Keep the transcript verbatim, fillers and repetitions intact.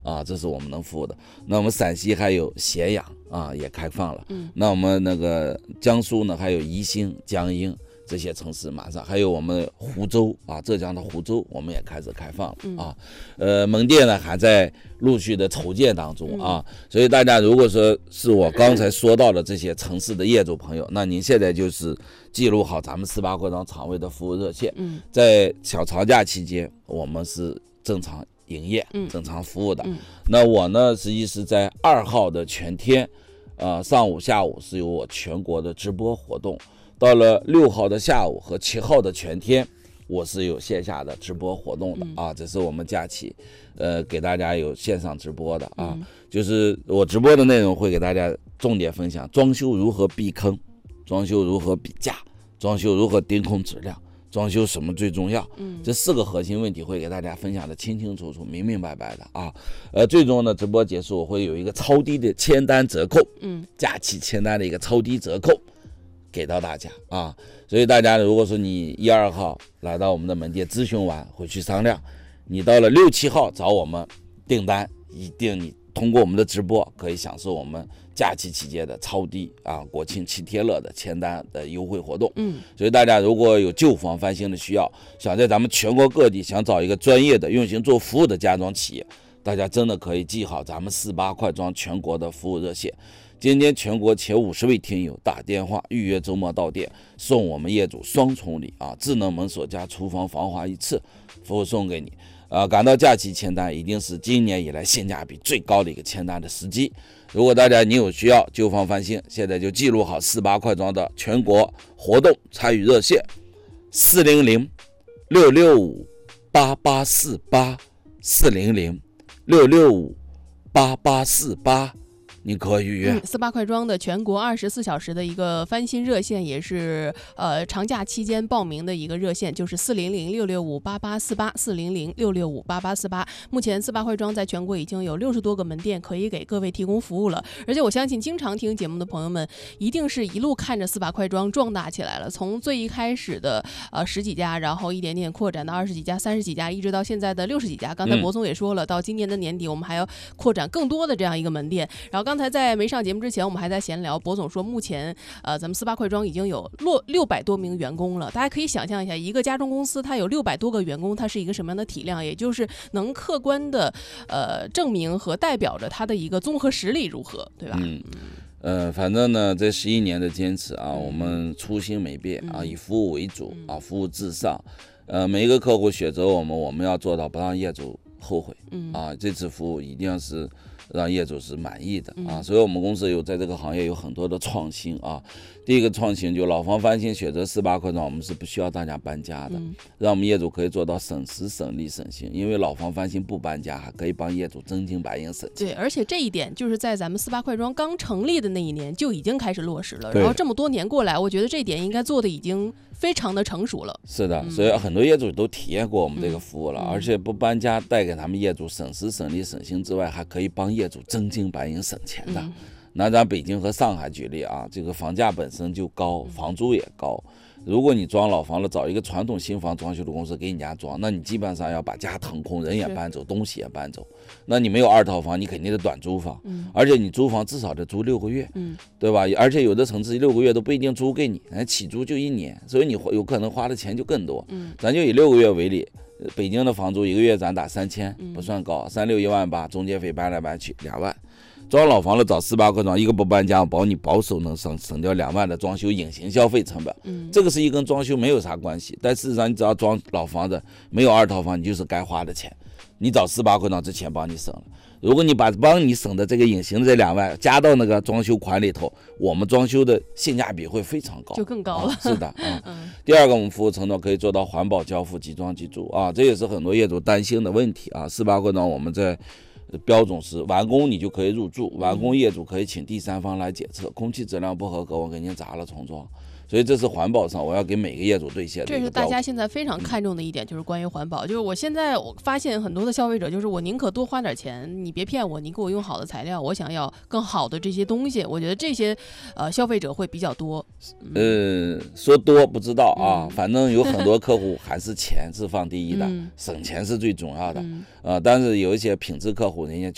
啊，这是我们能服务的。那我们陕西还有咸阳啊，也开放了。 嗯， 那我们那个江苏呢，还有宜兴、江阴这些城市，马上还有我们湖州啊，浙江的湖州，我们也开始开放了、 嗯、 啊。呃，门店呢还在陆续的筹建当中啊，嗯、所以大家如果说是我刚才说到的这些城市的业主朋友，那您现在就是记录好咱们四八扩张厂位的服务热线。 嗯， 在小长假期间，我们是正常营业、 嗯、 正常服务的。 嗯、 那我呢，实际是在二号的全天，呃，上午、下午是有我全国的直播活动。到了六号的下午和七号的全天，我是有线下的直播活动的、嗯、啊，这是我们假期，呃，给大家有线上直播的啊， 嗯、 就是我直播的内容会给大家重点分享装修如何避坑，装修如何比价，装修如何盯控质量，装修什么最重要？嗯，这四个核心问题会给大家分享的清清楚楚、明明白白的啊。呃，最终呢，直播结束我会有一个超低的签单折扣，嗯，假期签单的一个超低折扣给到大家啊。所以大家如果说你一二号来到我们的门店咨询完回去商量，你到了六七号找我们订单，一定你通过我们的直播可以享受我们假期期间的超低啊，国庆七天乐的签单的优惠活动。 嗯， 所以大家如果有旧房翻新的需要，想在咱们全国各地想找一个专业的用心做服务的家装企业，大家真的可以记好咱们四八快装全国的服务热线。今天全国前五十位听友打电话预约周末到店，送我们业主双重礼啊，智能门锁加厨房防滑一次服务送给你。啊，赶到假期签单一定是今年以来性价比最高的一个签单的时机。如果大家你有需要旧房翻新，现在就记录好四八快装的全国活动参与热线四零零六六五八八四八四零零六六五八八四八。你可以预约。 嗯，四八快装的全国二十四小时的一个翻新热线，也是呃长假期间报名的一个热线，就是四零零六六五八八四八四零零六六五八八四八。目前四八快装在全国已经有六十多个门店可以给各位提供服务了，而且我相信经常听节目的朋友们，一定是一路看着四八快装壮大起来了。从最一开始的呃十几家，然后一点点扩展到二十几家、三十几家，一直到现在的六十几家。刚才博总也说了，嗯、到今年的年底，我们还要扩展更多的这样一个门店。然后刚才在没上节目之前，我们还在闲聊，博总说目前呃咱们四八快装已经有六六百多名员工了。大家可以想象一下，一个家装公司它有六百多个员工，它是一个什么样的体量？也就是能客观的呃证明和代表着它的一个综合实力如何，对吧？ 嗯。呃，反正呢，这十一年的坚持啊，我们初心没变啊，以服务为主啊，服务至上。呃，每一个客户选择我们，我们要做到不让业主后悔啊，这次服务一定要是让业主是满意的啊，所以我们公司有在这个行业有很多的创新啊。第一个创新就老房翻新选择四八快装，我们是不需要大家搬家的，嗯、让我们业主可以做到省时省力省心，因为老房翻新不搬家还可以帮业主真金白银省钱。 对，而且这一点就是在咱们四八快装刚成立的那一年就已经开始落实了，然后这么多年过来，我觉得这一点应该做的已经非常的成熟了。 是的，所以很多业主都体验过我们这个服务了，嗯、而且不搬家带给他们业主省时省力省心之外，还可以帮业主真金白银省钱的。嗯，拿咱北京和上海举例啊，这个房价本身就高，房租也高。如果你装老房了，找一个传统新房装修的公司给你家装，那你基本上要把家腾空，人也搬走，东西也搬走。那你没有二套房，你肯定得短租房，嗯、而且你租房至少得租六个月，嗯、对吧？而且有的城市六个月都不一定租给你，起租就一年，所以你有可能花的钱就更多。嗯、咱就以六个月为例，北京的房租一个月咱打三千，不算高，三六一万八，中介费搬来搬去两万。装老房了找四八快装，一个不搬家，保你保守能省省掉两万的装修隐形消费成本。嗯，这个是一跟装修没有啥关系，但事实上你只要装老房子，没有二套房，你就是该花的钱。你找四八快装，这钱帮你省了。如果你把帮你省的这个隐形的这两万加到那个装修款里头，我们装修的性价比会非常高， 就更高了。 啊、是的啊。嗯、第二个，我们服务承诺可以做到环保交付、即装即住啊，这也是很多业主担心的问题啊。四八快装我们在标准是完工你就可以入住，完工业主可以请第三方来检测，空气质量不合格我给您砸了重装。所以这是环保上我要给每个业主兑现的。 这是大家现在非常看重的一点，就是关于环保。就是我现在我发现很多的消费者，就是我宁可多花点钱，你别骗我，你给我用好的材料，我想要更好的这些东西。我觉得这些呃消费者会比较多。 嗯、呃，说多不知道啊，嗯、反正有很多客户还是钱是放第一的，嗯、省钱是最重要的。嗯、呃，但是有一些品质客户，人家